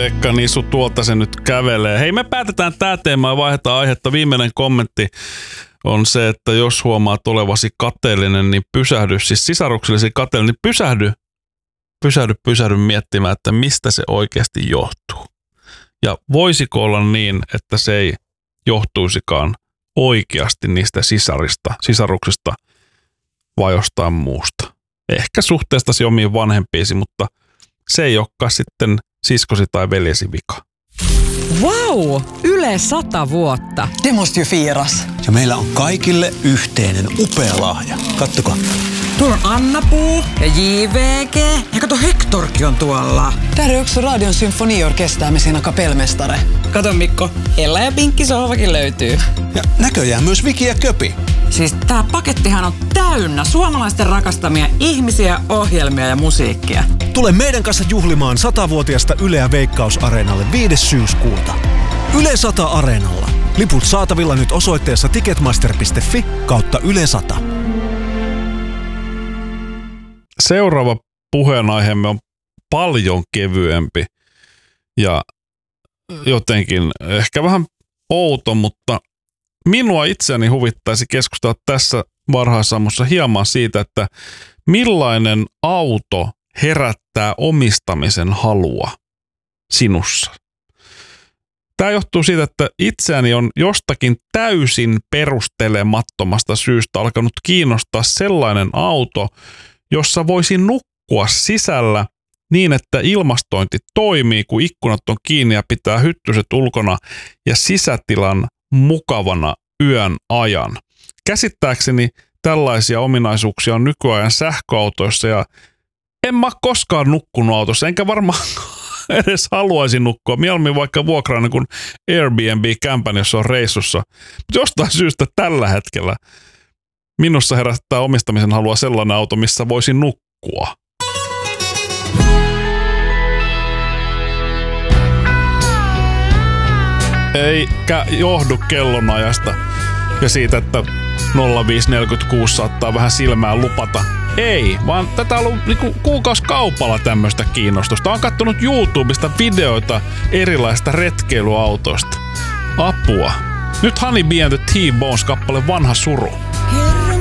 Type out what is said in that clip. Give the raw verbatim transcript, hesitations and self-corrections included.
Pekka Nisu, tuolta se nyt kävelee. Hei, me päätetään tää teema ja vaihdetaan aihetta. Viimeinen kommentti on se, että jos huomaat olevasi kateellinen, niin pysähdy, siis sisaruksellesi kateellinen, niin pysähdy, pysähdy, pysähdy miettimään, että mistä se oikeasti johtuu. Ja voisiko olla niin, että se ei johtuisikaan oikeasti niistä sisarista, sisaruksista vai jostain muusta. Ehkä suhteestasi omiin vanhempiisi, mutta se ei olekaan sitten siskosi tai veljesi vika. Wow! Yle sata vuotta. Det måste ju firas. Ja meillä on kaikille yhteinen upea lahja. Kattokaa. Tuolla on Anna-Puu ja J V G. Ja kato, Hektorkin on tuolla. Där är också Radion symfoniorkester med sina kapellmästare. Kato Mikko, Ella ja Pinkki sohvakin löytyy. Ja näköjään myös Viki ja Köpi. Siis tää pakettihan on täynnä suomalaisten rakastamia ihmisiä, ohjelmia ja musiikkia. Tule meidän kanssa juhlimaan satavuotiasta Yleä Veikkaus-areenalle viides syyskuuta. Yle sata Areenalla. Liput saatavilla nyt osoitteessa ticketmaster piste fi kautta Yle sata. Seuraava puheenaiheemme on paljon kevyempi ja jotenkin ehkä vähän outo, mutta minua itseäni huvittaisi keskustella tässä varhaisaamussa hieman siitä, että millainen auto herättää omistamisen halua sinussa. Tämä johtuu siitä, että itseäni on jostakin täysin perustelemattomasta syystä alkanut kiinnostaa sellainen auto, jossa voisi nukkua sisällä niin, että ilmastointi toimii, kun ikkunat on kiinni ja pitää hyttyset ulkona ja sisätilan mukavana yön ajan. Käsittääkseni tällaisia ominaisuuksia on nykyajan sähköautoissa ja en mä koskaan nukkunut autossa, enkä varmaan edes haluaisi nukkua. Mieluummin vaikka vuokraana kuin Airbnb-kämpän, jos on reissussa. Mutta jostain syystä tällä hetkellä minussa herättää omistamisen halua sellainen auto, missä voisi nukkua. Eikä johdu kellonajasta ja siitä, että nolla viisi neljäkymmentäkuusi saattaa vähän silmään lupata. Ei, vaan tätä on ollut niinku kuukausikaupalla tämmöistä kiinnostusta. Olen katsonut YouTubesta videoita erilaisista retkeilyautoista. Apua. Nyt Honey Bee and the T-Bones kappale Vanha suru.